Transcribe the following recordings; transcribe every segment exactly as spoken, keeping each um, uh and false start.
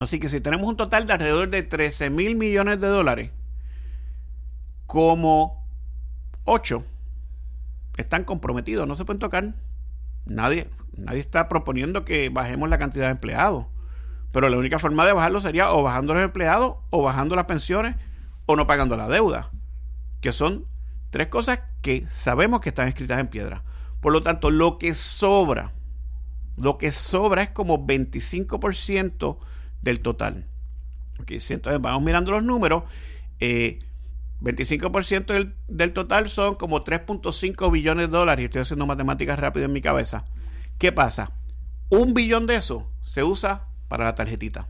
Así que si tenemos un total de alrededor de trece mil millones de dólares, como ocho están comprometidos, no se pueden tocar. Nadie, nadie está proponiendo que bajemos la cantidad de empleados. Pero la única forma de bajarlo sería o bajando los empleados, o bajando las pensiones, o no pagando la deuda. Que son tres cosas que sabemos que están escritas en piedra. Por lo tanto, lo que sobra, lo que sobra es como veinticinco por ciento del total. Okay, si entonces vamos mirando los números, eh, veinticinco por ciento del, del total son como tres punto cinco billones de dólares. Estoy haciendo matemáticas rápidas en mi cabeza. ¿Qué pasa? Un billón de eso se usa para la tarjetita.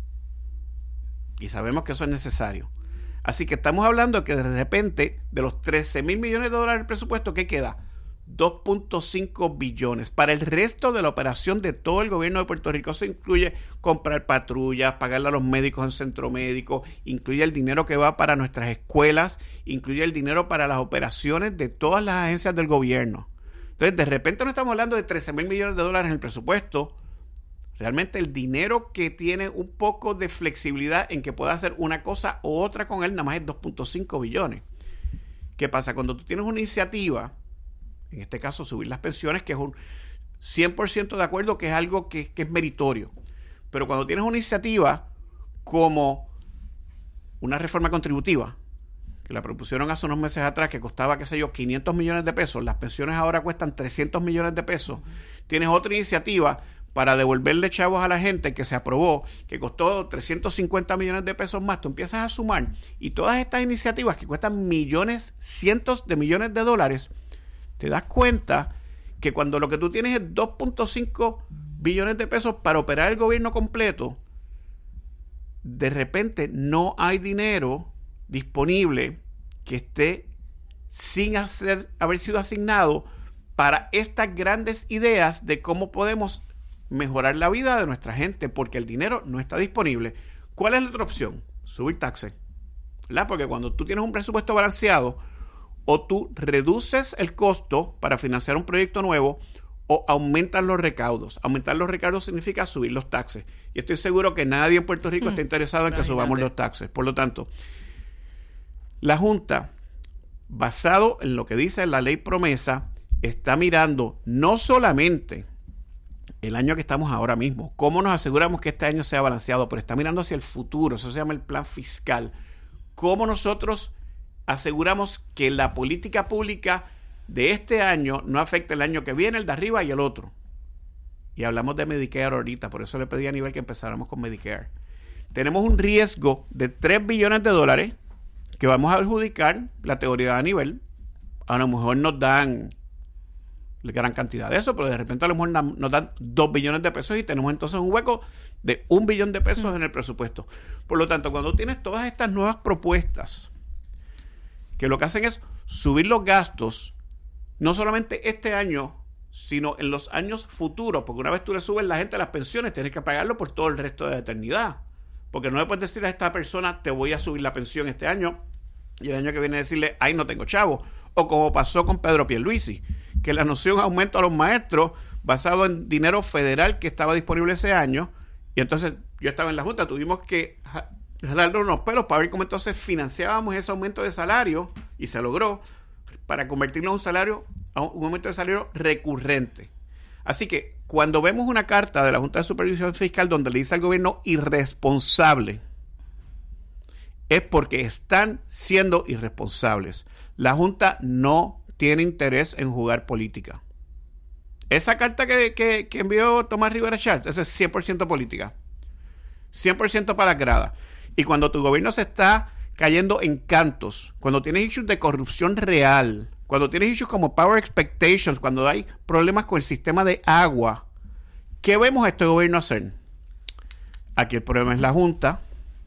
Y sabemos que eso es necesario. Así que estamos hablando de que de repente, de los trece mil millones de dólares del presupuesto, ¿qué queda? dos punto cinco billones. Para el resto de la operación de todo el gobierno de Puerto Rico, se incluye comprar patrullas, pagarle a los médicos en centro médico, incluye el dinero que va para nuestras escuelas, incluye el dinero para las operaciones de todas las agencias del gobierno. Entonces, de repente no estamos hablando de trece mil millones de dólares en el presupuesto. Realmente el dinero que tiene un poco de flexibilidad en que pueda hacer una cosa u otra con él, nada más es dos punto cinco billones. ¿Qué pasa? Cuando tú tienes una iniciativa, en este caso subir las pensiones, que es un cien por ciento de acuerdo que es algo que, que es meritorio, pero cuando tienes una iniciativa como una reforma contributiva, que la propusieron hace unos meses atrás, que costaba, qué sé yo, quinientos millones de pesos, las pensiones ahora cuestan trescientos millones de pesos, tienes otra iniciativa para devolverle chavos a la gente que se aprobó, que costó trescientos cincuenta millones de pesos más, tú empiezas a sumar, y todas estas iniciativas que cuestan millones, cientos de millones de dólares, te das cuenta que cuando lo que tú tienes es dos punto cinco billones de pesos para operar el gobierno completo, de repente no hay dinero disponible que esté sin hacer, haber sido asignado para estas grandes ideas de cómo podemos mejorar la vida de nuestra gente, porque el dinero no está disponible. ¿Cuál es la otra opción? Subir taxes, ¿verdad? Porque cuando tú tienes un presupuesto balanceado, o tú reduces el costo para financiar un proyecto nuevo, o aumentas los recaudos. Aumentar los recaudos significa subir los taxes. Y estoy seguro que nadie en Puerto Rico hmm. está interesado en que subamos los taxes. Por lo tanto, la Junta, basado en lo que dice la ley promesa, está mirando no solamente el año que estamos ahora mismo, cómo nos aseguramos que este año sea balanceado, pero está mirando hacia el futuro. Eso se llama el plan fiscal. Cómo nosotros aseguramos que la política pública de este año no afecte el año que viene, el de arriba y el otro. Y hablamos de Medicare ahorita, por eso le pedí a Aníbal que empezáramos con Medicare. Tenemos un riesgo de tres billones de dólares que vamos a adjudicar la teoría de Aníbal. A lo mejor nos dan la gran cantidad de eso, pero de repente a lo mejor nos dan dos billones de pesos y tenemos entonces un hueco de un billón de pesos en el presupuesto. Por lo tanto, cuando tienes todas estas nuevas propuestas que lo que hacen es subir los gastos, no solamente este año, sino en los años futuros, porque una vez tú le subes la gente a las pensiones, tienes que pagarlo por todo el resto de la eternidad. Porque no le puedes decir a esta persona, te voy a subir la pensión este año, y el año que viene decirle, ay, no tengo chavo. O como pasó con Pedro Pierluisi, que la noción aumento a los maestros basado en dinero federal que estaba disponible ese año, y entonces yo estaba en la Junta, tuvimos que jalarle unos pelos para ver cómo entonces financiábamos ese aumento de salario, y se logró, para convertirlo en un salario, a un aumento de salario recurrente. Así que cuando vemos una carta de la Junta de Supervisión Fiscal donde le dice al gobierno irresponsable, es porque están siendo irresponsables. La Junta no tiene interés en jugar política. Esa carta que, que, que envió Tomás Rivera Schatz, esa es cien por ciento política. cien por ciento para grada. Y cuando tu gobierno se está cayendo en cantos, cuando tienes issues de corrupción real, cuando tienes issues como power expectations, cuando hay problemas con el sistema de agua, ¿qué vemos a este gobierno hacer? Aquí el problema es la Junta,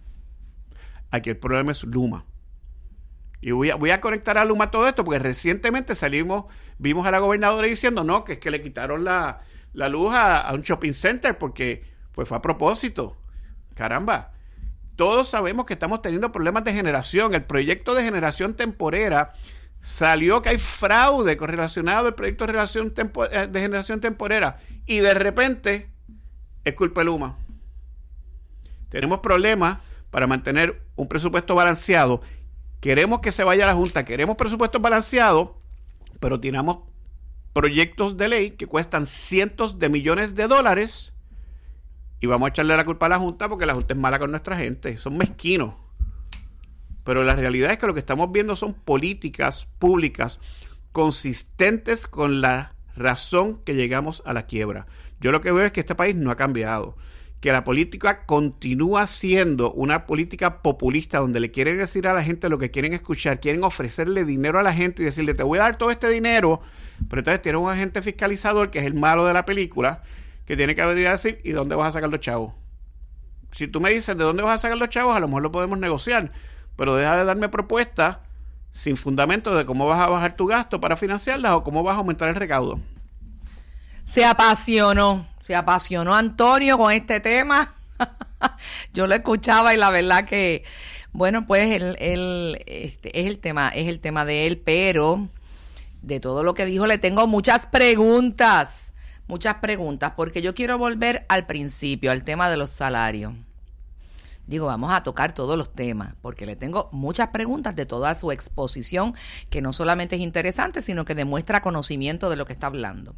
aquí el problema es Luma. Y voy a, voy a conectar a Luma todo esto, porque recientemente salimos, vimos a la gobernadora diciendo, no, que es que le quitaron la, la luz a, a un shopping center, porque pues fue a propósito. Caramba. Todos sabemos que estamos teniendo problemas de generación. El proyecto de generación temporera salió que hay fraude correlacionado al proyecto de, relación tempo, de generación temporera. Y de repente es culpa de Luma. tenemos problemas para mantener un presupuesto balanceado. Queremos que se vaya a la Junta, queremos presupuestos balanceados, pero tenemos proyectos de ley que cuestan cientos de millones de dólares y vamos a echarle la culpa a la Junta porque la Junta es mala con nuestra gente. Son mezquinos. Pero la realidad es que lo que estamos viendo son políticas públicas consistentes con la razón que llegamos a la quiebra. Yo lo que veo es que este país no ha cambiado, que la política continúa siendo una política populista donde le quieren decir a la gente lo que quieren escuchar, quieren ofrecerle dinero a la gente y decirle, te voy a dar todo este dinero, pero entonces tiene un agente fiscalizador que es el malo de la película, que tiene que venir a decir, ¿y dónde vas a sacar los chavos? Si tú me dices de dónde vas a sacar los chavos, a lo mejor lo podemos negociar, pero deja de darme propuestas sin fundamento de cómo vas a bajar tu gasto para financiarlas o cómo vas a aumentar el recaudo. Se apasionó, se apasionó Antonio con este tema. Yo lo escuchaba y la verdad que, bueno, pues el, el, este, es el tema, es el tema de él, pero de todo lo que dijo le tengo muchas preguntas, muchas preguntas, porque yo quiero volver al principio, al tema de los salarios. Digo, vamos a tocar todos los temas, porque le tengo muchas preguntas de toda su exposición, que no solamente es interesante, sino que demuestra conocimiento de lo que está hablando.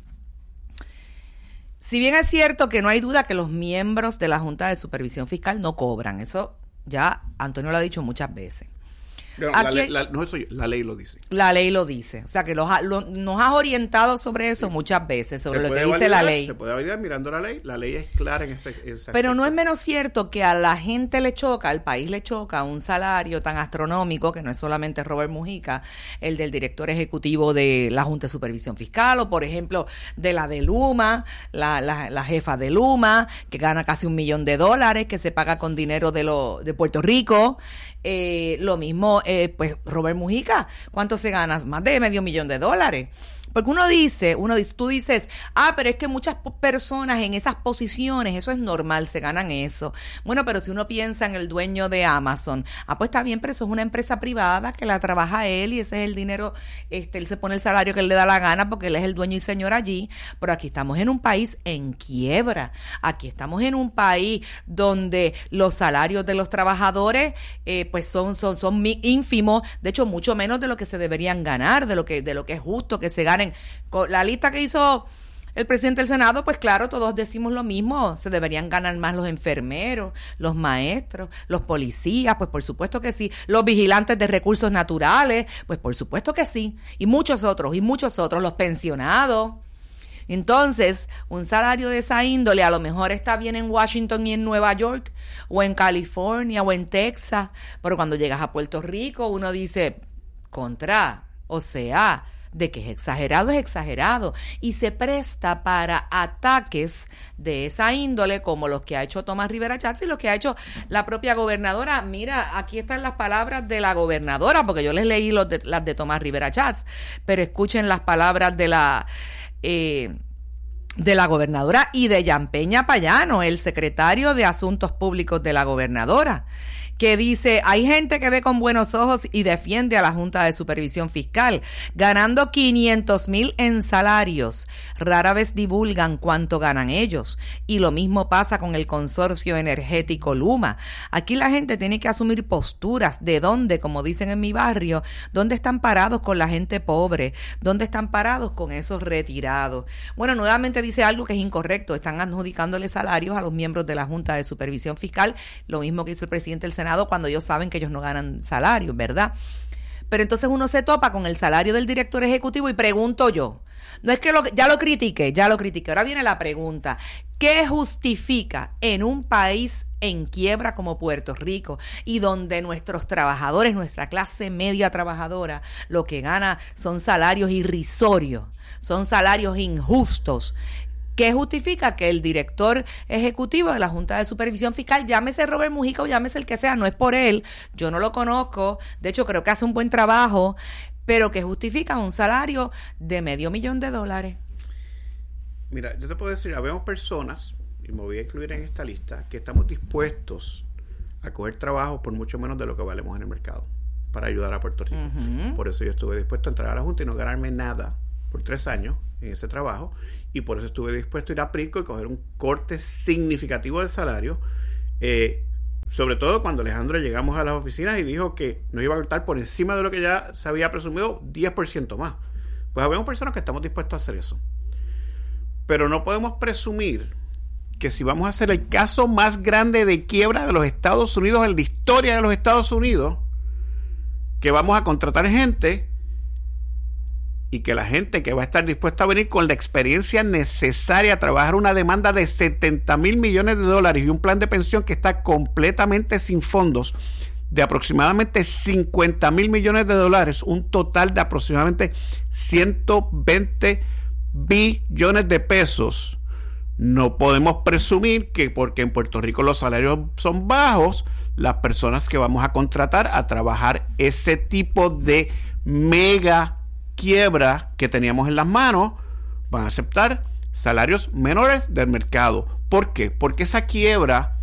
Si bien es cierto que no hay duda que los miembros de la Junta de Supervisión Fiscal no cobran, eso ya Antonio lo ha dicho muchas veces. No, Aquí, la, la, no eso yo, la ley lo dice. La ley lo dice. O sea, que los, lo, nos has orientado sobre eso sí. muchas veces, sobre lo que dice validar, la ley. Se puede validar mirando la ley. La ley es clara en ese, en ese Pero aspecto. no es menos cierto que a la gente le choca, al país le choca un salario tan astronómico, que no es solamente Robert Mujica, el del director ejecutivo de la Junta de Supervisión Fiscal, o por ejemplo, de la de Luma, la, la, la jefa de Luma, que gana casi un millón de dólares, que se paga con dinero de, lo, de Puerto Rico. Eh, lo mismo, eh, pues Robert Mujica, ¿cuánto se gana? Más de medio millón de dólares. Porque uno dice, uno dice, tú dices, ah, pero es que muchas personas en esas posiciones, eso es normal, se ganan eso. Bueno, pero si uno piensa en el dueño de Amazon, ah, pues está bien, pero eso es una empresa privada que la trabaja él y ese es el dinero, este, él se pone el salario que él le da la gana porque él es el dueño y señor allí. Pero aquí estamos en un país en quiebra. Aquí estamos en un país donde los salarios de los trabajadores, eh, pues son, son, son ínfimos, de hecho, mucho menos de lo que se deberían ganar, de lo que, de lo que es justo que se ganen. Con la lista que hizo el presidente del Senado, pues claro, todos decimos lo mismo, se deberían ganar más los enfermeros, los maestros, los policías, pues por supuesto que sí, los vigilantes de recursos naturales, pues por supuesto que sí, y muchos otros, y muchos otros, los pensionados. Entonces, un salario de esa índole a lo mejor está bien en Washington y en Nueva York, o en California, o en Texas, pero cuando llegas a Puerto Rico, uno dice, contra, o sea, de que es exagerado, es exagerado, y se presta para ataques de esa índole como los que ha hecho Tomás Rivera Chats y los que ha hecho la propia gobernadora. Mira, aquí están las palabras de la gobernadora, porque yo les leí los de, las de Tomás Rivera Chats, pero escuchen las palabras de la eh, de la gobernadora y de Jan Peña Payano, el secretario de Asuntos Públicos de la gobernadora, que dice, hay gente que ve con buenos ojos y defiende a la Junta de Supervisión Fiscal, ganando quinientos mil en salarios. Rara vez divulgan cuánto ganan ellos. Y lo mismo pasa con el consorcio energético Luma. Aquí la gente tiene que asumir posturas de dónde, como dicen en mi barrio, dónde están parados con la gente pobre, dónde están parados con esos retirados. Bueno, nuevamente dice algo que es incorrecto. Están adjudicándole salarios a los miembros de la Junta de Supervisión Fiscal, lo mismo que hizo el presidente del Senado, cuando ellos saben que ellos no ganan salario, ¿verdad? Pero entonces uno se topa con el salario del director ejecutivo y pregunto yo, no es que lo, ya lo critiqué, ya lo critiqué, ahora viene la pregunta, ¿qué justifica en un país en quiebra como Puerto Rico y donde nuestros trabajadores, nuestra clase media trabajadora, lo que gana son salarios irrisorios, son salarios injustos? ¿Qué justifica que el director ejecutivo de la Junta de Supervisión Fiscal, llámese Robert Mujica o llámese el que sea, no es por él, yo no lo conozco, de hecho creo que hace un buen trabajo, pero que justifica un salario de medio millón de dólares? Mira, yo te puedo decir, habemos personas, y me voy a incluir en esta lista, que estamos dispuestos a coger trabajo por mucho menos de lo que valemos en el mercado para ayudar a Puerto Rico. Uh-huh. Por eso yo estuve dispuesto a entrar a la Junta y no ganarme nada por tres años en ese trabajo, y por eso estuve dispuesto a ir a Prisco y coger un corte significativo del salario, eh, Sobre todo cuando Alejandro llegamos a las oficinas y dijo que nos iba a cortar por encima de lo que ya se había presumido diez por ciento más. Pues habemos personas que estamos dispuestos a hacer eso. Pero no podemos presumir que si vamos a hacer el caso más grande de quiebra de los Estados Unidos en la historia de los Estados Unidos, que vamos a contratar gente y que la gente que va a estar dispuesta a venir con la experiencia necesaria a trabajar una demanda de setenta mil millones de dólares y un plan de pensión que está completamente sin fondos de aproximadamente cincuenta mil millones de dólares, un total de aproximadamente ciento veinte billones de pesos. No podemos presumir que porque en Puerto Rico los salarios son bajos, las personas que vamos a contratar a trabajar ese tipo de mega quiebra que teníamos en las manos van a aceptar salarios menores del mercado. ¿Por qué? Porque esa quiebra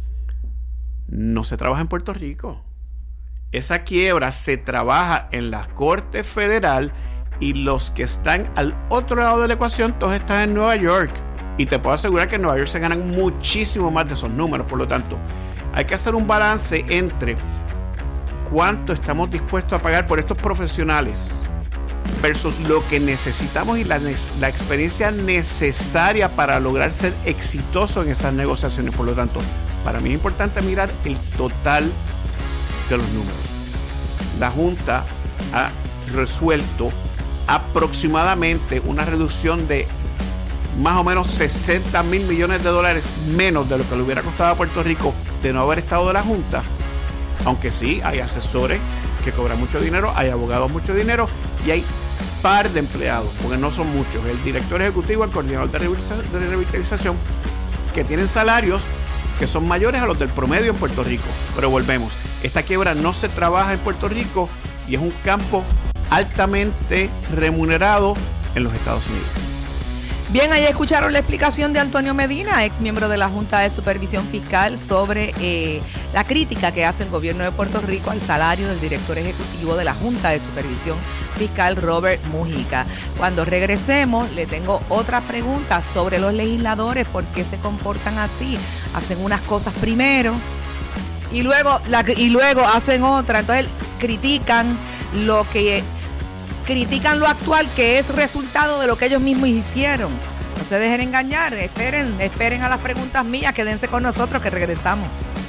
no se trabaja en Puerto Rico. Esa quiebra se trabaja en la Corte Federal y los que están al otro lado de la ecuación todos están en Nueva York. Y te puedo asegurar que en Nueva York se ganan muchísimo más de esos números. Por lo tanto, hay que hacer un balance entre cuánto estamos dispuestos a pagar por estos profesionales versus lo que necesitamos y la, la experiencia necesaria para lograr ser exitoso en esas negociaciones. Por lo tanto, para mí es importante mirar el total de los números. La Junta ha resuelto aproximadamente una reducción de más o menos sesenta mil millones de dólares menos de lo que le hubiera costado a Puerto Rico de no haber estado de la Junta. Aunque sí, hay asesores que cobran mucho dinero, hay abogados mucho dinero y hay par de empleados, porque no son muchos, el director ejecutivo, el coordinador de revitalización, que tienen salarios que son mayores a los del promedio en Puerto Rico. Pero volvemos, esta quiebra no se trabaja en Puerto Rico y es un campo altamente remunerado en los Estados Unidos. Bien, ahí escucharon la explicación de Antonio Medina, ex miembro de la Junta de Supervisión Fiscal, sobre eh, la crítica que hace el gobierno de Puerto Rico al salario del director ejecutivo de la Junta de Supervisión Fiscal, Robert Mujica. Cuando regresemos, le tengo otra pregunta sobre los legisladores, por qué se comportan así, hacen unas cosas primero y luego, la, y luego hacen otra, entonces critican lo que... critican lo actual, que es resultado de lo que ellos mismos hicieron. No se dejen engañar, esperen, esperen a las preguntas mías, quédense con nosotros que regresamos.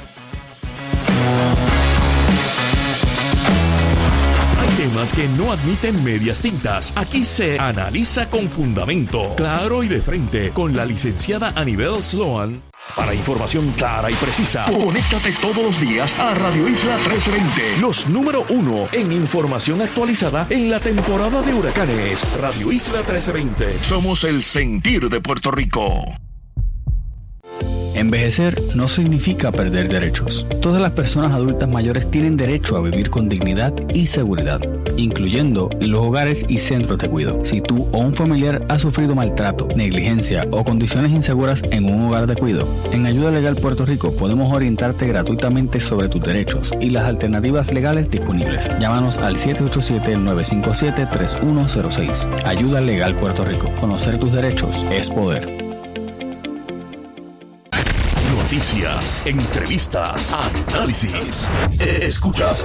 Hay temas que no admiten medias tintas. Aquí se analiza con fundamento, claro y de frente, con la licenciada Anibel Sloan. Para información clara y precisa, conéctate todos los días a Radio Isla trece veinte. Los número uno en información actualizada en la temporada de huracanes. Radio Isla trece veinte. Somos el sentir de Puerto Rico. Envejecer no significa perder derechos. Todas las personas adultas mayores tienen derecho a vivir con dignidad y seguridad, incluyendo en los hogares y centros de cuidado. Si tú o un familiar ha sufrido maltrato, negligencia o condiciones inseguras en un hogar de cuidado, en Ayuda Legal Puerto Rico podemos orientarte gratuitamente sobre tus derechos y las alternativas legales disponibles. Llámanos al siete ocho siete, nueve cinco siete, tres uno cero seis. Ayuda Legal Puerto Rico. Conocer tus derechos es poder. Noticias, entrevistas, análisis. Escuchas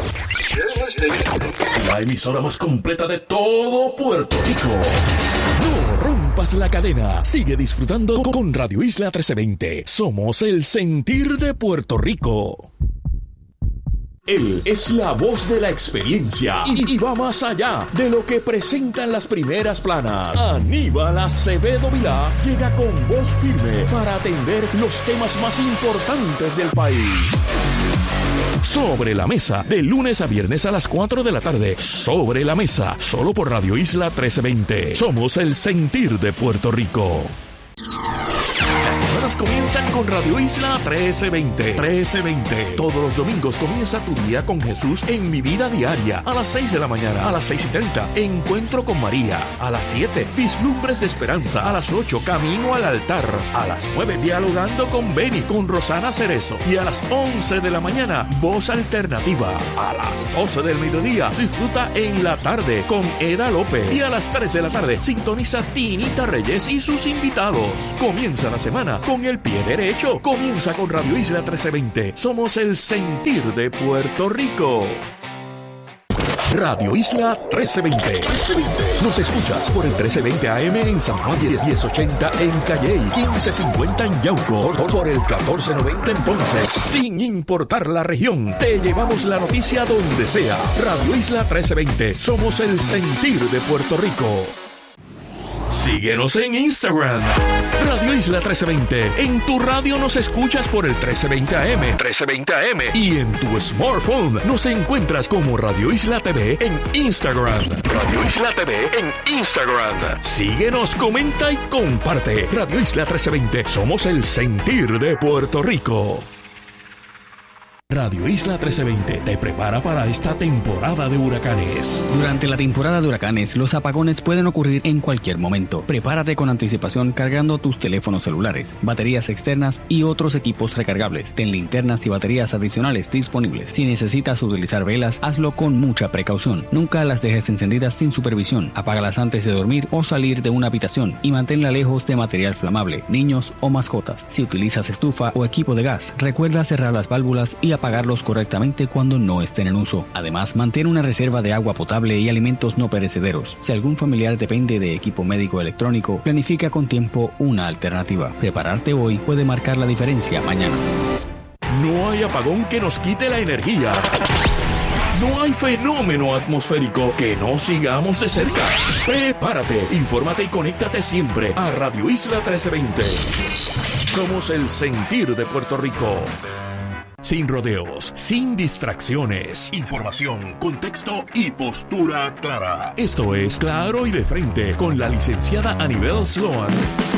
la emisora más completa de todo Puerto Rico. No rompas la cadena. Sigue disfrutando con Radio Isla trece veinte. Somos el sentir de Puerto Rico. Él es la voz de la experiencia y, y va más allá de lo que presentan las primeras planas. Aníbal Acevedo Vilá llega con voz firme para atender los temas más importantes del país. Sobre la Mesa, de lunes a viernes a las cuatro de la tarde. Sobre la Mesa, solo por Radio Isla trece veinte. Somos el sentir de Puerto Rico. Las semanas comienzan con Radio Isla trece veinte. trece veinte. Todos los domingos comienza tu día con Jesús en Mi Vida Diaria. A las seis de la mañana, a las seis y treinta, Encuentro con María. A las siete, Vislumbres de Esperanza. A las ocho, Camino al Altar. A las nueve, Dialogando con Beni, con Rosana Cerezo. Y a las once de la mañana, Voz Alternativa. A las doce del mediodía, disfruta En la Tarde con Eda López. Y a las tres de la tarde, sintoniza Tinita Reyes y sus invitados. Comienza la semana con con el pie derecho. Comienza con Radio Isla trece veinte. Somos el sentir de Puerto Rico. Radio Isla trece veinte. Nos escuchas por el trece veinte A M en San Juan, diez ochenta en Calley, quince cincuenta en Yauco, por el catorce noventa en Ponce. Sin importar la región, te llevamos la noticia donde sea. Radio Isla trece veinte. Somos el sentir de Puerto Rico. Síguenos en Instagram, Radio Isla trece veinte. En tu radio nos escuchas por el trece veinte A M. trece veinte A M. Y en tu smartphone nos encuentras como Radio Isla T V en Instagram. Radio Isla T V en Instagram. Síguenos, comenta y comparte. Radio Isla trece veinte. Somos el sentir de Puerto Rico. Radio Isla trece veinte te prepara para esta temporada de huracanes. Durante la temporada de huracanes, los apagones pueden ocurrir en cualquier momento. Prepárate con anticipación cargando tus teléfonos celulares, baterías externas y otros equipos recargables. Ten linternas y baterías adicionales disponibles. Si necesitas utilizar velas, hazlo con mucha precaución. Nunca las dejes encendidas sin supervisión. Apágalas antes de dormir o salir de una habitación y manténla lejos de material flamable, niños o mascotas. Si utilizas estufa o equipo de gas, recuerda cerrar las válvulas y apagarlos correctamente cuando no estén en uso. Además, mantén una reserva de agua potable y alimentos no perecederos. Si algún familiar depende de equipo médico electrónico, planifica con tiempo una alternativa. Prepararte hoy puede marcar la diferencia mañana. No hay apagón que nos quite la energía. No hay fenómeno atmosférico que no sigamos de cerca. Prepárate, infórmate y conéctate siempre a Radio Isla trece veinte. Somos el sentir de Puerto Rico. Sin rodeos, sin distracciones. Información, contexto y postura clara. Esto es Claro y de Frente con la licenciada Anibel Sloan.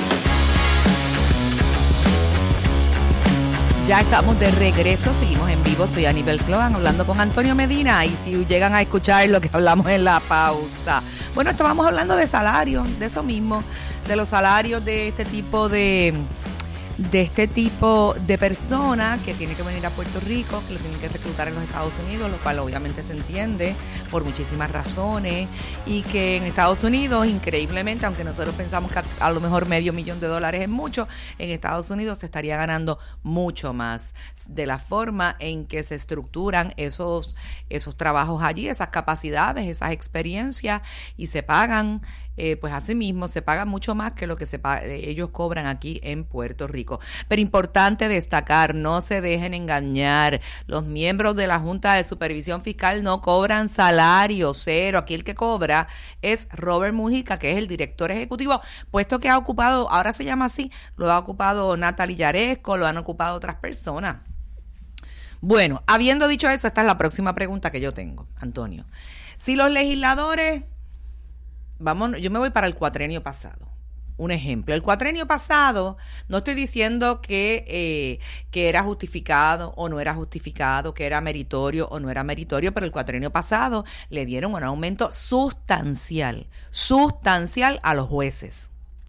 Ya estamos de regreso, seguimos en vivo. Soy Anibel Sloan hablando con Antonio Medina. Y si llegan a escuchar lo que hablamos en la pausa. Bueno, estábamos hablando de salarios, de eso mismo, de los salarios de este tipo de... de este tipo de personas que tiene que venir a Puerto Rico, que lo tienen que reclutar en los Estados Unidos, lo cual obviamente se entiende por muchísimas razones, y que en Estados Unidos, increíblemente, aunque nosotros pensamos que a, a lo mejor medio millón de dólares es mucho, en Estados Unidos se estaría ganando mucho más de la forma en que se estructuran esos, esos trabajos allí, esas capacidades, esas experiencias, y se pagan, eh, pues así mismo, se paga mucho más que lo que se paga, ellos cobran aquí en Puerto Rico. Pero importante destacar, no se dejen engañar, los miembros de la Junta de Supervisión Fiscal no cobran salario, cero. Aquí el que cobra es Robert Mujica, que es el director ejecutivo, puesto que ha ocupado, ahora se llama así, lo ha ocupado Natalie Yaresco, lo han ocupado otras personas. Bueno, habiendo dicho eso, esta es la próxima pregunta que yo tengo, Antonio. Si los legisladores, vamos, yo me voy para el cuatrenio pasado. Un ejemplo, el cuatrenio pasado, no estoy diciendo que, eh, que era justificado o no era justificado, que era meritorio o no era meritorio, pero el cuatrenio pasado le dieron un aumento sustancial, sustancial a los jueces,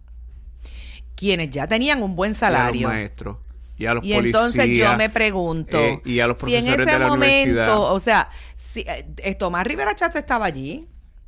quienes ya tenían un buen salario. Y a los maestros, y a los y policías. Y entonces yo me pregunto, eh, y a los si en profesores ese de la momento, universidad. o sea, si eh, Tomás Rivera Chatz estaba allí,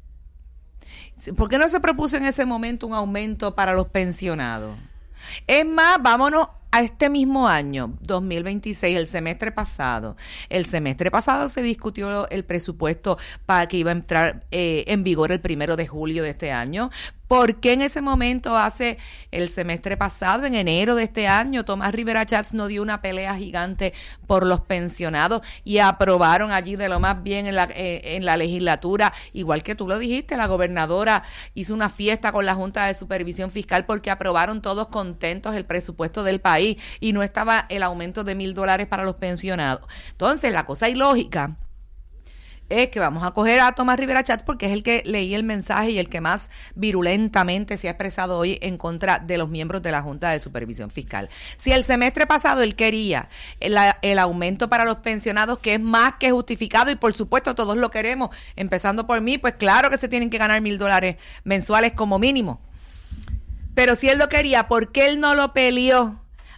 ¿por qué no se propuso en ese momento un aumento para los pensionados? Es más, vámonos a este mismo año, dos mil veintiséis, el semestre pasado. El semestre pasado se discutió el presupuesto para que iba a entrar eh, en vigor el primero de julio de este año. ¿Por qué en ese momento, hace el semestre pasado, en enero de este año, Tomás Rivera Chatz no dio una pelea gigante por los pensionados y aprobaron allí de lo más bien en la, eh, en la legislatura? Igual que tú lo dijiste, la gobernadora hizo una fiesta con la Junta de Supervisión Fiscal porque aprobaron todos contentos el presupuesto del país y no estaba el aumento de mil dólares para los pensionados. Entonces, la cosa ilógica es que vamos a coger a Tomás Rivera Chatz porque es el que leí el mensaje y el que más virulentamente se ha expresado hoy en contra de los miembros de la Junta de Supervisión Fiscal. Si el semestre pasado él quería el, el aumento para los pensionados, que es más que justificado, y por supuesto todos lo queremos, empezando por mí, pues claro que se tienen que ganar mil dólares mensuales como mínimo. Pero si él lo quería, ¿por qué él no lo peleó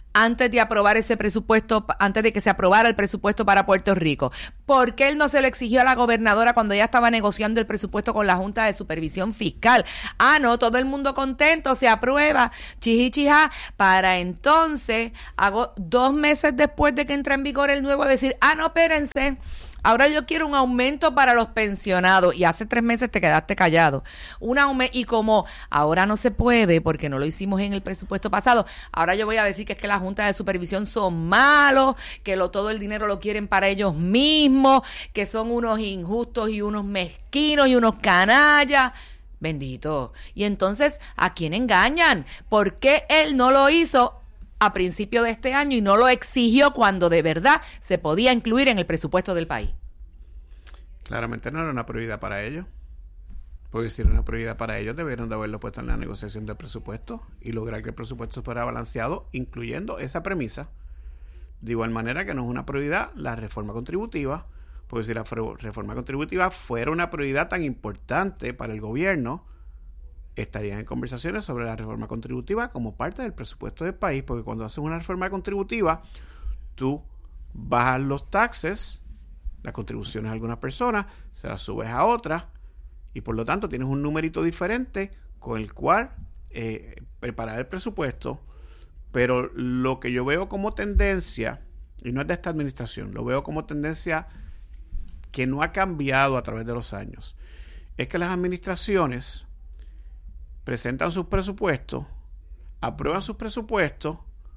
antes de aprobar ese presupuesto, antes de que se aprobara el presupuesto para Puerto Rico? ¿Por qué él no se lo exigió a la gobernadora cuando ella estaba negociando el presupuesto con la Junta de Supervisión Fiscal? Ah, no, todo el mundo contento, se aprueba, chiji chija, para entonces, hago dos meses después de que entra en vigor el nuevo, decir, ah, no, espérense, ahora yo quiero un aumento para los pensionados, y hace tres meses te quedaste callado. Un aumento, y como ahora no se puede porque no lo hicimos en el presupuesto pasado, ahora yo voy a decir que es que la Junta de Supervisión son malos, que lo, todo el dinero lo quieren para ellos mismos, que son unos injustos y unos mezquinos y unos canallas. Bendito. Y entonces, ¿a quién engañan? ¿Por qué él no lo hizo a principio de este año y no lo exigió cuando de verdad se podía incluir en el presupuesto del país? Claramente no era una prioridad para ellos. Porque si era una prioridad para ellos, debieron de haberlo puesto en la negociación del presupuesto y lograr que el presupuesto fuera balanceado, incluyendo esa premisa. De igual manera que no es una prioridad la reforma contributiva, porque si la reforma contributiva fuera una prioridad tan importante para el gobierno, estarían en conversaciones sobre la reforma contributiva como parte del presupuesto del país, porque cuando haces una reforma contributiva, tú bajas los taxes, las contribuciones a algunas personas, se las subes a otras, y por lo tanto tienes un numerito diferente con el cual eh, preparar el presupuesto. Pero lo que yo veo como tendencia, y no es de esta administración, lo veo como tendencia que no ha cambiado a través de los años, es que las administraciones presentan sus presupuestos, aprueban sus presupuestos,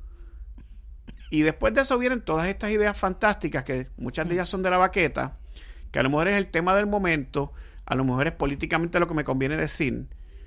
y después de eso vienen todas estas ideas fantásticas, que muchas de ellas son de la baqueta, que a lo mejor es el tema del momento, a lo mejor es políticamente lo que me conviene decir,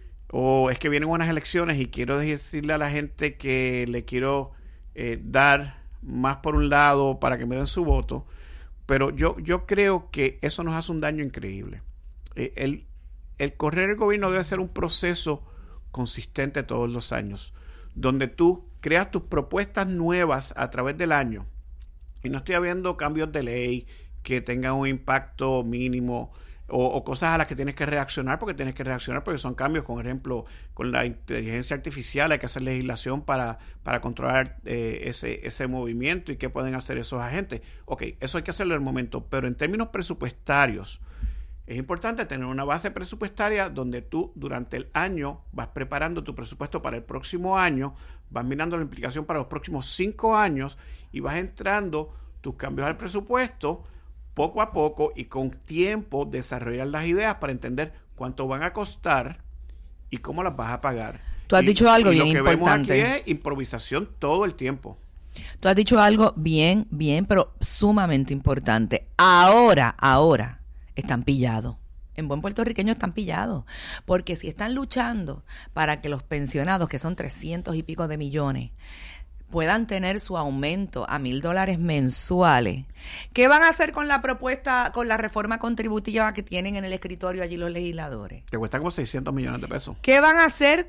o es que vienen unas elecciones y quiero decirle a la gente que le quiero eh, dar más por un lado para que me den su voto, pero yo, yo creo que eso nos hace un daño increíble. Eh, el, el correr el gobierno debe ser un proceso consistente todos los años, donde tú creas tus propuestas nuevas a través del año, y no estoy hablando cambios de ley que tengan un impacto mínimo, O, o cosas a las que tienes que reaccionar porque tienes que reaccionar porque son cambios. Por ejemplo, con la inteligencia artificial hay que hacer legislación para, para controlar eh, ese, ese movimiento y qué pueden hacer esos agentes. Ok, eso hay que hacerlo en el momento, pero en términos presupuestarios es importante tener una base presupuestaria donde tú durante el año vas preparando tu presupuesto para el próximo año, vas mirando la implicación para los próximos cinco años y vas entrando tus cambios al presupuesto poco a poco y con tiempo desarrollar las ideas para entender cuánto van a costar y cómo las vas a pagar. Tú has y, dicho algo y bien lo que importante. vemos aquí es improvisación todo el tiempo. Tú has dicho algo bien, bien, pero sumamente importante. Ahora, ahora están pillados. En buen puertorriqueño están pillados. Porque si están luchando para que los pensionados, que son trescientos y pico de millones, puedan tener su aumento a mil dólares mensuales, ¿qué van a hacer con la propuesta, con la reforma contributiva que tienen en el escritorio allí los legisladores? Que cuesta como seiscientos millones de pesos. ¿Qué van a hacer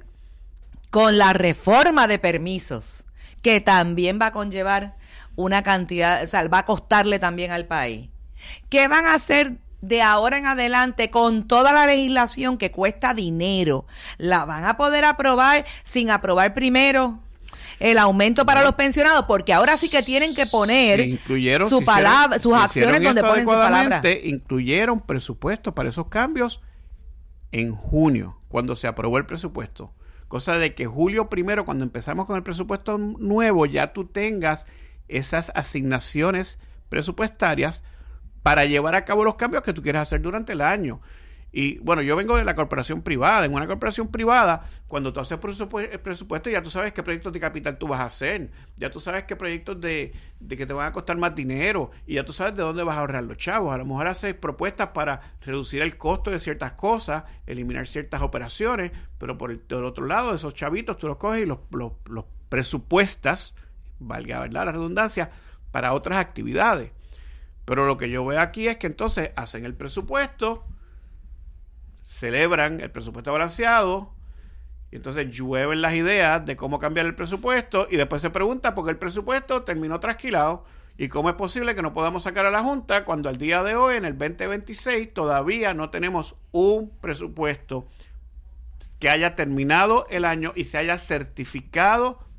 con la reforma de permisos, que también va a conllevar una cantidad, o sea, va a costarle también al país? ¿Qué van a hacer de ahora en adelante con toda la legislación que cuesta dinero? ¿La van a poder aprobar sin aprobar primero el aumento para los pensionados? Porque ahora sí que tienen que poner incluyeron, su si palabra, hicieron, sus si acciones donde ponen su palabra. Incluyeron presupuestos para esos cambios en junio, cuando se aprobó el presupuesto. Cosa de que julio primero, cuando empezamos con el presupuesto nuevo, ya tú tengas esas asignaciones presupuestarias para llevar a cabo los cambios que tú quieres hacer durante el año. Y bueno, yo vengo de la corporación privada. En una corporación privada, cuando tú haces presupu- el presupuesto, ya tú sabes qué proyectos de capital tú vas a hacer. Ya tú sabes qué proyectos de, de que te van a costar más dinero. Y ya tú sabes de dónde vas a ahorrar los chavos. A lo mejor haces propuestas para reducir el costo de ciertas cosas, eliminar ciertas operaciones, pero por el, por el otro lado, esos chavitos tú los coges y los, los, los presupuestas, valga ¿verdad? la redundancia, para otras actividades. Pero lo que yo veo aquí es que entonces hacen el presupuesto, celebran el presupuesto balanceado, y entonces llueven las ideas de cómo cambiar el presupuesto, y después se pregunta por qué el presupuesto terminó trasquilado, y cómo es posible que no podamos sacar a la Junta cuando al día de hoy, en el veinte veintiséis, todavía no tenemos un presupuesto que haya terminado el año y se haya certificado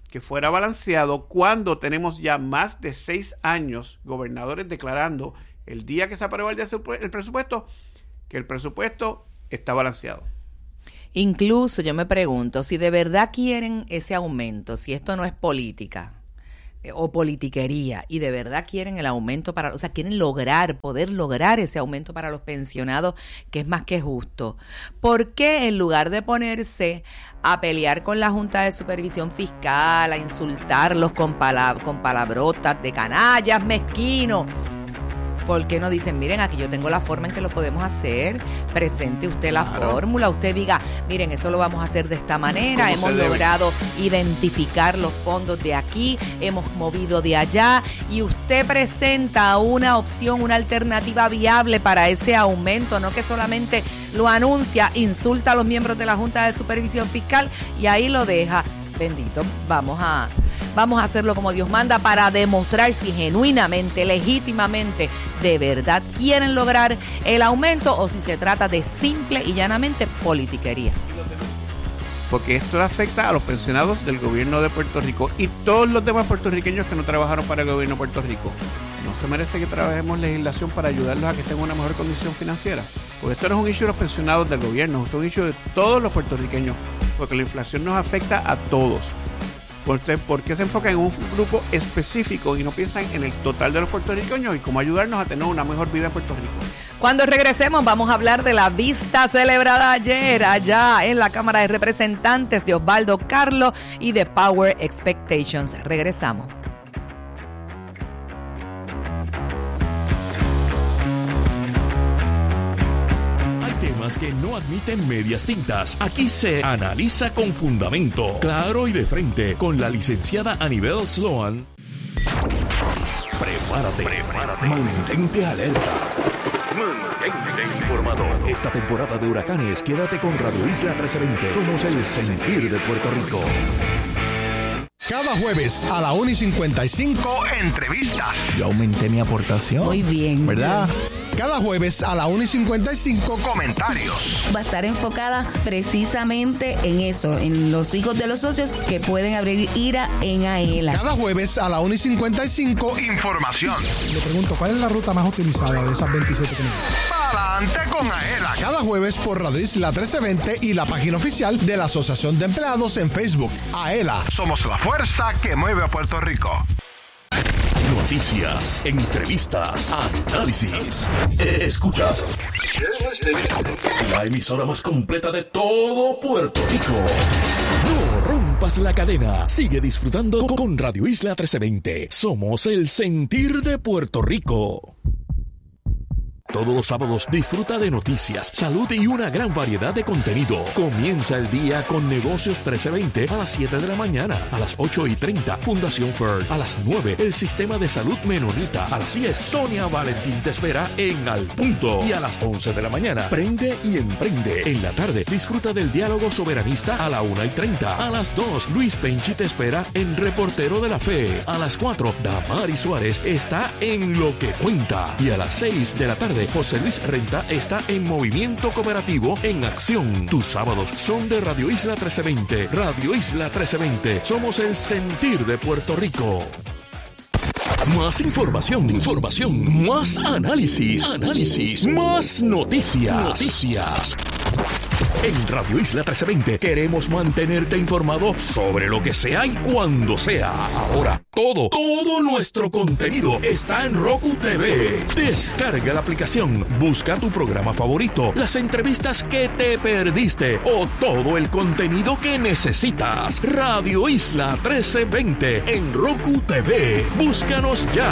que fuera balanceado cuando tenemos ya más de seis años gobernadores declarando el día que se aprobó el, el presupuesto que el presupuesto está balanceado. Incluso yo me pregunto si de verdad quieren ese aumento, si esto no es política eh, o politiquería y de verdad quieren el aumento para, o sea, quieren lograr, poder lograr ese aumento para los pensionados que es más que justo. ¿Por qué en lugar de ponerse a pelear con la Junta de Supervisión Fiscal, a insultarlos con, palab- con palabrotas de canallas, mezquinos? ¿Por qué no dicen, miren, aquí yo tengo la forma en que lo podemos hacer, presente usted la claro. fórmula, usted diga, miren, eso lo vamos a hacer de esta manera, hemos logrado identificar los fondos de aquí, hemos movido de allá, y usted presenta una opción, una alternativa viable para ese aumento, no que solamente lo anuncia, insulta a los miembros de la Junta de Supervisión Fiscal y ahí lo deja. Bendito, vamos a... Vamos a hacerlo como Dios manda para demostrar si genuinamente, legítimamente, de verdad quieren lograr el aumento o si se trata de simple y llanamente politiquería. Porque esto afecta a los pensionados del gobierno de Puerto Rico y todos los demás puertorriqueños que no trabajaron para el gobierno de Puerto Rico. ¿No se merece que trabajemos legislación para ayudarlos a que estén en una mejor condición financiera? Porque esto no es un issue de los pensionados del gobierno, esto es un issue de todos los puertorriqueños, porque la inflación nos afecta a todos. ¿Por qué se enfocan en un grupo específico y no piensan en el total de los puertorriqueños y cómo ayudarnos a tener una mejor vida en Puerto Rico? Cuando regresemos vamos a hablar de la vista celebrada ayer allá en la Cámara de Representantes de Osvaldo Carlo y de Power Expectations. Regresamos. Temas que no admiten medias tintas. Aquí se analiza con fundamento, claro y de frente, con la licenciada Anibel Sloan. Prepárate, prepárate. Mantente alerta. Mantente informado. Esta temporada de huracanes, quédate con Radio Isla trece veinte. Somos el sentir de Puerto Rico. Cada jueves a la una y cincuenta y cinco, entrevistas. Yo aumenté mi aportación. Muy bien. ¿Verdad? Cada jueves a la una y cincuenta y cinco, comentarios. Va a estar enfocada precisamente en eso, en los hijos de los socios que pueden abrir ira en AELA. Cada jueves a la una y cincuenta y cinco, información. Le pregunto, ¿cuál es la ruta más utilizada de esas veintisiete que me dicen? Adelante con AELA. Cada jueves por Radio Isla trece veinte y la página oficial de la Asociación de Empleados en Facebook. AELA, somos la fuerza que mueve a Puerto Rico. Noticias, entrevistas, análisis. Escuchas la emisora más completa de todo Puerto Rico. No rompas la cadena. Sigue disfrutando con Radio Isla trece veinte. Somos el sentir de Puerto Rico. Todos los sábados disfruta de noticias, salud y una gran variedad de contenido. Comienza el día con Negocios trece veinte a las siete de la mañana. A las ocho y treinta, Fundación Ferd. A las nueve, el Sistema de Salud Menonita. A las diez, Sonia Valentín te espera en Al Punto. Y a las once de la mañana, Prende y Emprende. En la tarde, disfruta del diálogo soberanista a la una y treinta. A las dos, Luis Penchi te espera en Reportero de la Fe. A las cuatro, Damari Suárez está en Lo que Cuenta. Y a las seis de la tarde, José Luis Renta está en Movimiento Cooperativo en Acción. Tus sábados son de Radio Isla trece veinte. Radio Isla trece veinte. Somos el sentir de Puerto Rico. Más información, información, más análisis, análisis, más noticias, noticias. En Radio Isla trece veinte queremos mantenerte informado sobre lo que sea y cuando sea. Ahora, todo, todo nuestro contenido está en Roku T V. Descarga la aplicación, busca tu programa favorito, las entrevistas que te perdiste o todo el contenido que necesitas. Radio Isla trece veinte en Roku T V. Búscanos ya.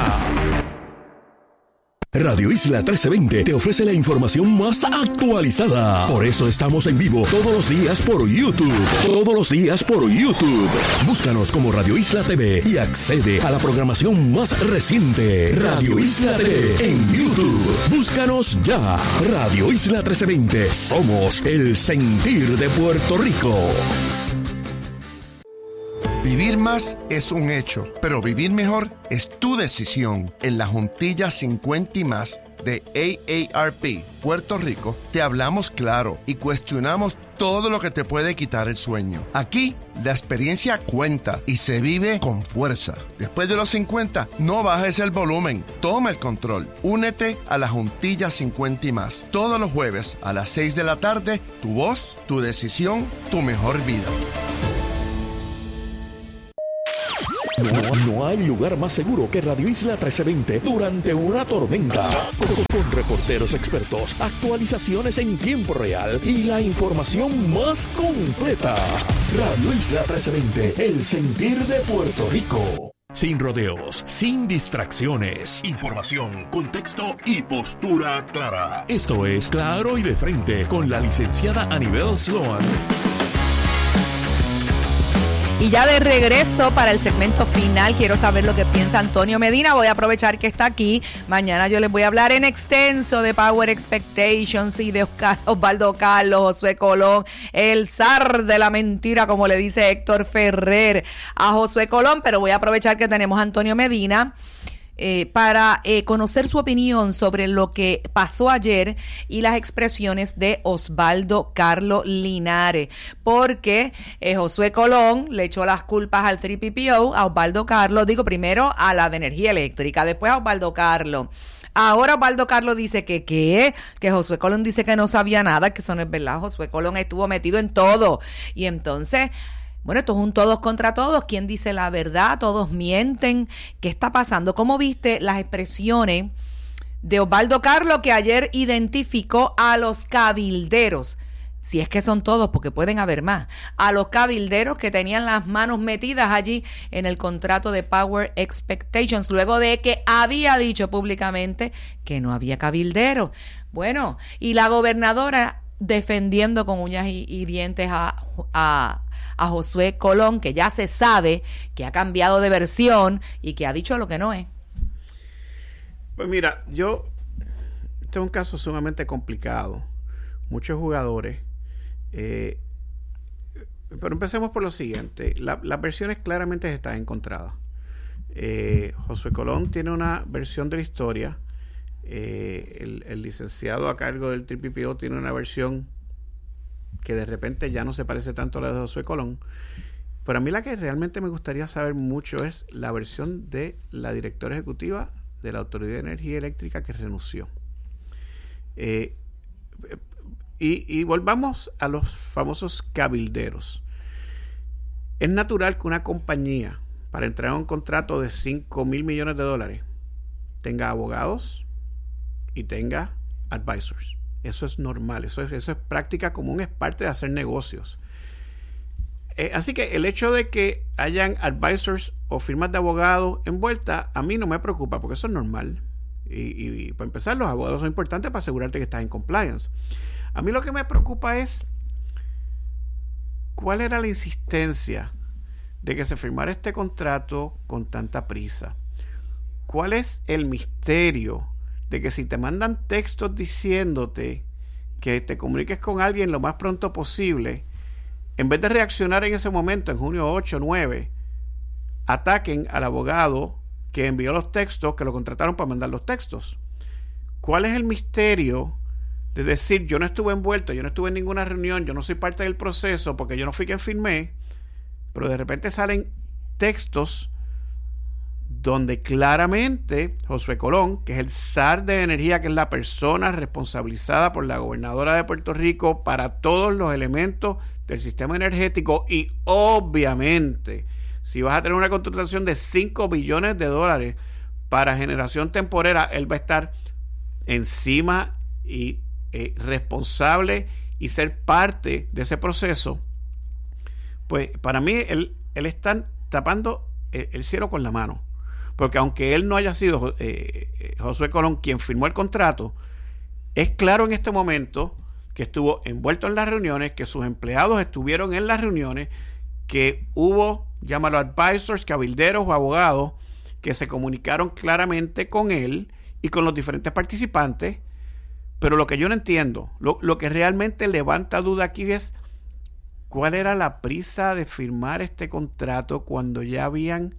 Radio Isla trece veinte te ofrece la información más actualizada. Por eso estamos en vivo todos los días por YouTube. Todos los días por YouTube. Búscanos como Radio Isla T V y accede a la programación más reciente. Radio Isla T V en YouTube. Búscanos ya. Radio Isla trece veinte. Somos el sentir de Puerto Rico. Vivir más es un hecho, pero vivir mejor es tu decisión. En la Juntilla cincuenta y más de A A R P Puerto Rico, te hablamos claro y cuestionamos todo lo que te puede quitar el sueño. Aquí, la experiencia cuenta y se vive con fuerza. Después de los cincuenta, no bajes el volumen. Toma el control. Únete a la Juntilla cincuenta y más. Todos los jueves a las seis de la tarde, tu voz, tu decisión, tu mejor vida. No, no hay lugar más seguro que Radio Isla trece veinte durante una tormenta. Con, con reporteros expertos, actualizaciones en tiempo real y la información más completa. Radio Isla trece veinte, el sentir de Puerto Rico. Sin rodeos, sin distracciones. Información, contexto y postura clara. Esto es Claro y de Frente con la licenciada Anibel Sloan. Y ya de regreso para el segmento final, quiero saber lo que piensa Antonio Medina. Voy a aprovechar que está aquí. Mañana yo les voy a hablar en extenso de Power Expectations y de Oscar, Osvaldo Carlos, Josué Colón, el zar de la mentira, como le dice Héctor Ferrer a Josué Colón. Pero voy a aprovechar que tenemos a Antonio Medina Eh, para eh, conocer su opinión sobre lo que pasó ayer y las expresiones de Osvaldo Carlos Linares, porque eh, Josué Colón le echó las culpas al tres P P O, a Osvaldo Carlos, digo primero a la de energía eléctrica, después a Osvaldo Carlos. Ahora Osvaldo Carlos dice que ¿qué? Que Josué Colón dice que no sabía nada, que eso no es verdad. Josué Colón estuvo metido en todo. Y entonces, bueno, esto es un todos contra todos. ¿Quién dice la verdad? Todos mienten. ¿Qué está pasando? ¿Cómo viste las expresiones de Osvaldo Carlos, que ayer identificó a los cabilderos? Si es que son todos, porque pueden haber más. A los cabilderos que tenían las manos metidas allí en el contrato de Power Expectations, luego de que había dicho públicamente que no había cabilderos. Bueno, y la gobernadora defendiendo con uñas y, y dientes a, a, a Josué Colón, que ya se sabe que ha cambiado de versión y que ha dicho lo que no es. Pues mira, yo, este es un caso sumamente complicado. Muchos jugadores. Eh, pero empecemos por lo siguiente. La, las versiones claramente están encontradas. Eh, Josué Colón tiene una versión de la historia. Eh, el, el licenciado a cargo del tres P P O tiene una versión que de repente ya no se parece tanto a la de Josué Colón. Pero a mí la que realmente me gustaría saber mucho es la versión de la directora ejecutiva de la Autoridad de Energía Eléctrica, que renunció. Eh, y, y volvamos a los famosos cabilderos. Es natural que una compañía, para entrar a un contrato de cinco mil millones de dólares, tenga abogados y tenga advisors. Eso es normal, eso es, eso es práctica común, es parte de hacer negocios. Eh, así que el hecho de que hayan advisors o firmas de abogados envueltas, a mí no me preocupa, porque eso es normal. Y, y, y para empezar, los abogados son importantes para asegurarte que estás en compliance. A mí lo que me preocupa es cuál era la insistencia de que se firmara este contrato con tanta prisa. ¿Cuál es el misterio de que si te mandan textos diciéndote que te comuniques con alguien lo más pronto posible, en vez de reaccionar en ese momento, en junio ocho, nueve, ataquen al abogado que envió los textos, que lo contrataron para mandar los textos? ¿Cuál es el misterio de decir, yo no estuve envuelto, yo no estuve en ninguna reunión, yo no soy parte del proceso porque yo no fui quien firmé, pero de repente salen textos donde claramente Josué Colón, que es el zar de energía, que es la persona responsabilizada por la gobernadora de Puerto Rico para todos los elementos del sistema energético, y obviamente si vas a tener una contratación de cinco billones de dólares para generación temporera, él va a estar encima y eh, responsable y ser parte de ese proceso. Pues para mí él, él está tapando el, el cielo con la mano. Porque aunque él no haya sido eh, Josué Colón quien firmó el contrato, es claro en este momento que estuvo envuelto en las reuniones, que sus empleados estuvieron en las reuniones, que hubo, llámalo advisors, cabilderos o abogados, que se comunicaron claramente con él y con los diferentes participantes. Pero lo que yo no entiendo, lo, lo que realmente levanta duda aquí es ¿cuál era la prisa de firmar este contrato cuando ya habían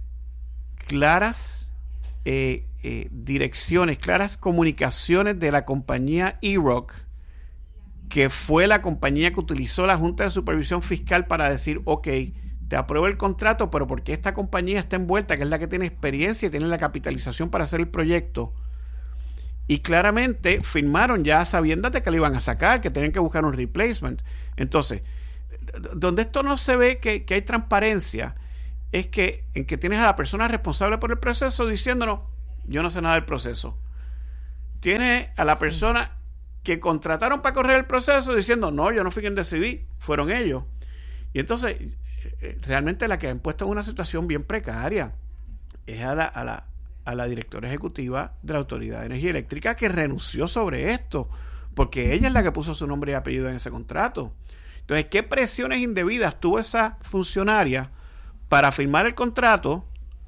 claras eh, eh, direcciones, claras comunicaciones de la compañía E-Rock, que fue la compañía que utilizó la Junta de Supervisión Fiscal para decir, ok, te apruebo el contrato, pero porque esta compañía está envuelta, que es la que tiene experiencia y tiene la capitalización para hacer el proyecto? Y claramente firmaron ya sabiendo de que le iban a sacar, que tenían que buscar un replacement. Entonces, donde esto no se ve que, que hay transparencia, es que en que tienes a la persona responsable por el proceso diciéndonos, yo no sé nada del proceso. Tienes a la persona que contrataron para correr el proceso diciendo, no, yo no fui quien decidí, fueron ellos. Y entonces, realmente la que han puesto en una situación bien precaria es a la, a la, a la directora ejecutiva de la Autoridad de Energía Eléctrica, que renunció sobre esto, porque ella es la que puso su nombre y apellido en ese contrato. Entonces, ¿qué presiones indebidas tuvo esa funcionaria para firmar el contrato?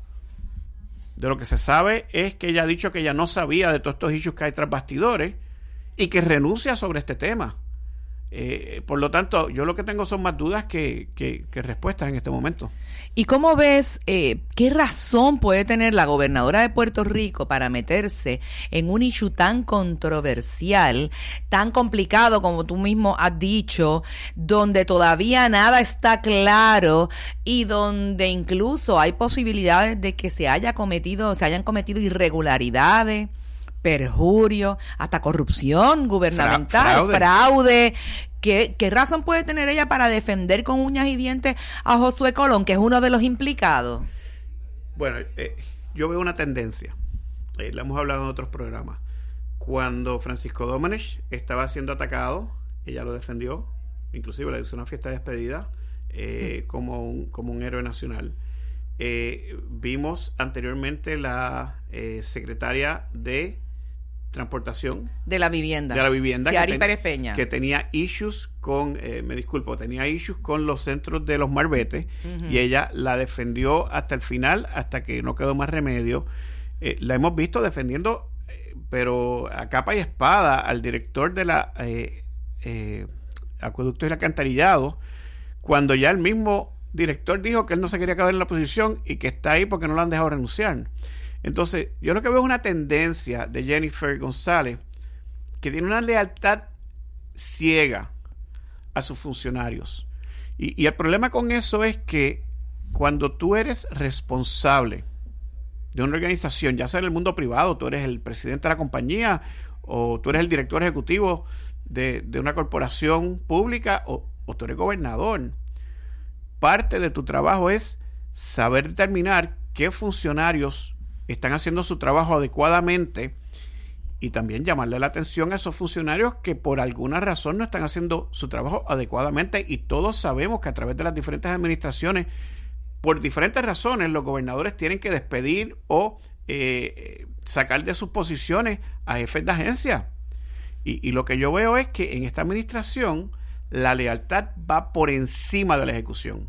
De lo que se sabe es que ella ha dicho que ella no sabía de todos estos issues que hay tras bastidores y que renuncia sobre este tema. Eh, por lo tanto, yo lo que tengo son más dudas que, que, que respuestas en este momento. ¿Y cómo ves, eh, qué razón puede tener la gobernadora de Puerto Rico para meterse en un issue tan controversial, tan complicado como tú mismo has dicho, donde todavía nada está claro y donde incluso hay posibilidades de que se haya cometido, se hayan cometido irregularidades, perjurio, hasta corrupción gubernamental, Fra- fraude. fraude. ¿Qué, ¿Qué razón puede tener ella para defender con uñas y dientes a Josué Colón, que es uno de los implicados? Bueno, eh, yo veo una tendencia. Eh, la hemos hablado en otros programas. Cuando Francisco Domenech estaba siendo atacado, ella lo defendió, inclusive le hizo una fiesta de despedida eh, mm. como, un, como un héroe nacional. Eh, vimos anteriormente la eh, secretaria de Transportación de la vivienda, de la vivienda Ciari que, ten, Pérez Peña, que tenía issues con, eh, me disculpo, tenía issues con los centros de los Marbetes, uh-huh. y ella la defendió hasta el final, hasta que no quedó más remedio. Eh, la hemos visto defendiendo, eh, pero a capa y espada, al director de la eh, eh, Acueducto y Alcantarillado, cuando ya el mismo director dijo que él no se quería quedar en la posición y que está ahí porque no lo han dejado renunciar. Entonces, yo lo que veo es una tendencia de Jennifer González que tiene una lealtad ciega a sus funcionarios. Y, y el problema con eso es que cuando tú eres responsable de una organización, ya sea en el mundo privado, tú eres el presidente de la compañía o tú eres el director ejecutivo de, de una corporación pública o, o tú eres gobernador, parte de tu trabajo es saber determinar qué funcionarios están haciendo su trabajo adecuadamente y también llamarle la atención a esos funcionarios que por alguna razón no están haciendo su trabajo adecuadamente. Y todos sabemos que a través de las diferentes administraciones, por diferentes razones, los gobernadores tienen que despedir o eh, sacar de sus posiciones a jefes de agencia. Y, y lo que yo veo es que en esta administración la lealtad va por encima de la ejecución.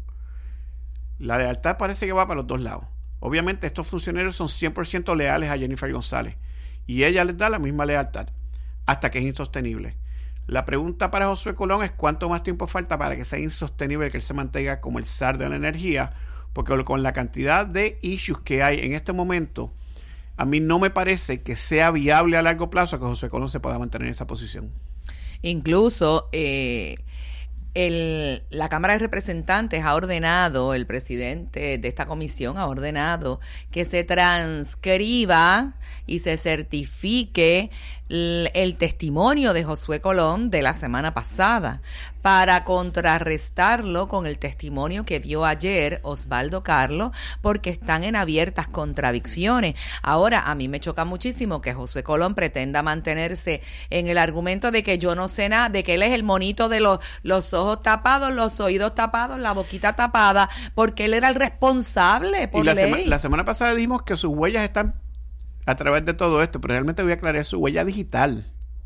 La lealtad parece que va para los dos lados. Obviamente estos funcionarios son cien por ciento leales a Jennifer González y ella les da la misma lealtad hasta que es insostenible. La pregunta para Josué Colón es cuánto más tiempo falta para que sea insostenible, que él se mantenga como el zar de la energía, porque con la cantidad de issues que hay en este momento, a mí no me parece que sea viable a largo plazo que Josué Colón se pueda mantener en esa posición. Incluso eh, el, la Cámara de Representantes ha ordenado, el presidente de esta comisión ha ordenado que se transcriba y se certifique el, el testimonio de Josué Colón de la semana pasada para contrarrestarlo con el testimonio que dio ayer Osvaldo Carlos, porque están en abiertas contradicciones. Ahora, a mí me choca muchísimo que Josué Colón pretenda mantenerse en el argumento de que yo no sé nada, de que él es el monito de los, los ojos tapados, los oídos tapados, la boquita tapada, porque él era el responsable por y la ley. Sema, la semana pasada dijimos que sus huellas están a través de todo esto, pero realmente voy a aclarar su huella digital.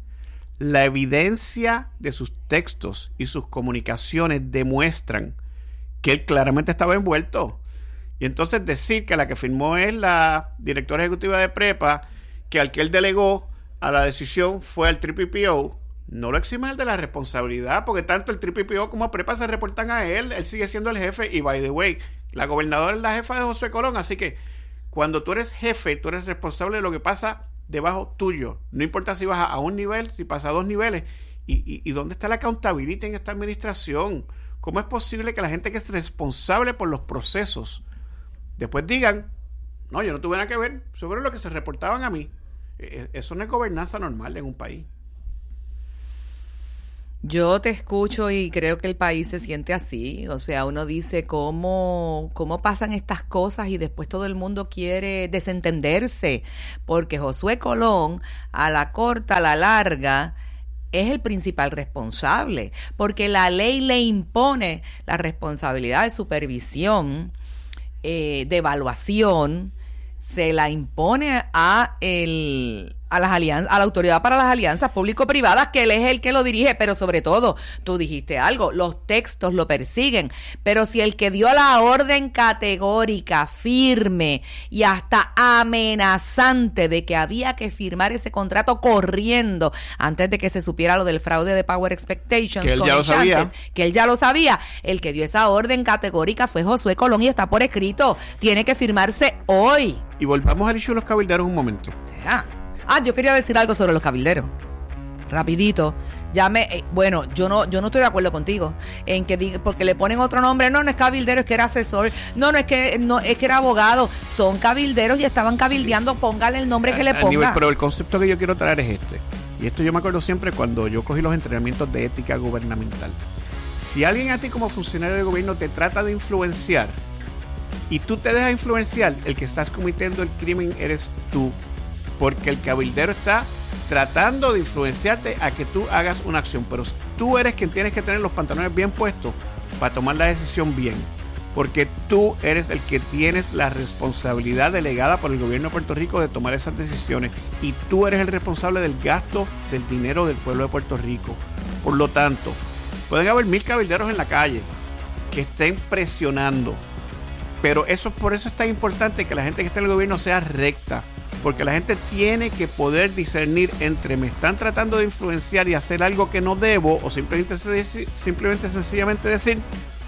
La evidencia de sus textos y sus comunicaciones demuestran que él claramente estaba envuelto. Y entonces decir que la que firmó es la directora ejecutiva de Prepa, que al que él delegó a la decisión fue al P P P O, no lo eximen el de la responsabilidad, porque tanto el Triple P O como Prepa se reportan a él, él sigue siendo el jefe, y by the way, la gobernadora es la jefa de Josué Colón, así que cuando tú eres jefe, tú eres responsable de lo que pasa debajo tuyo, no importa si baja a un nivel, si pasa a dos niveles, y, y, y ¿dónde está la accountability en esta administración? ¿Cómo es posible que la gente que es responsable por los procesos después digan, no, yo no tuve nada que ver sobre lo que se reportaban a mí? Eso no es gobernanza normal en un país. Yo te escucho y creo que el país se siente así. O sea, uno dice cómo, cómo pasan estas cosas y después todo el mundo quiere desentenderse. Porque Josué Colón, a la corta, a la larga, es el principal responsable. Porque la ley le impone la responsabilidad de supervisión, eh, de evaluación, se la impone a el a las alianzas, a la Autoridad para las Alianzas Público-Privadas, que él es el que lo dirige, pero sobre todo, tú dijiste algo, los textos lo persiguen, pero si el que dio la orden categórica, firme y hasta amenazante de que había que firmar ese contrato corriendo antes de que se supiera lo del fraude de Power Expectations, que él con ya lo sabía, que él ya lo sabía, el que dio esa orden categórica fue Josué Colón y está por escrito, tiene que firmarse hoy. Y volvamos al issue de los cabilderos un momento. Ya. Ah, yo quería decir algo sobre los cabilderos. Rapidito. Ya me, eh, bueno, yo no, yo no estoy de acuerdo contigo en que diga, porque le ponen otro nombre. No, no es cabildero, es que era asesor. No, no es que, no es que era abogado. Son cabilderos y estaban cabildeando. Sí, póngale el nombre a, que le ponga. Nivel, pero el concepto que yo quiero traer es este. Y esto yo me acuerdo siempre cuando yo cogí los entrenamientos de ética gubernamental. Si alguien a ti como funcionario de gobierno te trata de influenciar y tú te dejas influenciar, el que estás cometiendo el crimen eres tú. Porque el cabildero está tratando de influenciarte a que tú hagas una acción, pero tú eres quien tienes que tener los pantalones bien puestos para tomar la decisión bien, porque tú eres el que tienes la responsabilidad delegada por el gobierno de Puerto Rico de tomar esas decisiones, y tú eres el responsable del gasto del dinero del pueblo de Puerto Rico. Por lo tanto, pueden haber mil cabilderos en la calle que estén presionando, pero eso, por eso es tan importante que la gente que está en el gobierno sea recta, porque la gente tiene que poder discernir entre me están tratando de influenciar y hacer algo que no debo, o simplemente, simplemente sencillamente decir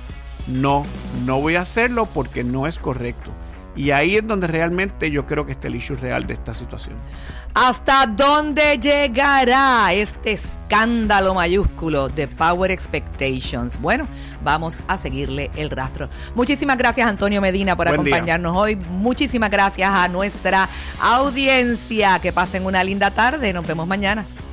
no, no voy a hacerlo porque no es correcto. Y ahí es donde realmente yo creo que está el issue real de esta situación. ¿Hasta dónde llegará este escándalo mayúsculo de Power Expectations? Bueno, vamos a seguirle el rastro. Muchísimas gracias, Antonio Medina, por Buen acompañarnos día. hoy. Muchísimas gracias a nuestra audiencia. Que pasen una linda tarde. Nos vemos mañana.